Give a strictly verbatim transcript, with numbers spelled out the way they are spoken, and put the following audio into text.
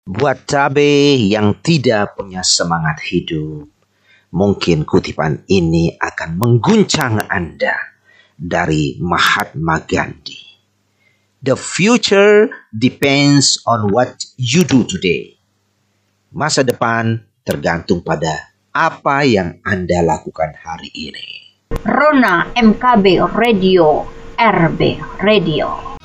Buat cabai yang tidak punya semangat hidup, mungkin kutipan ini akan mengguncang Anda dari Mahatma Gandhi. The future depends on what you do today. Masa depan tergantung pada apa yang Anda lakukan hari ini. Rona M K B Radio, R B Radio.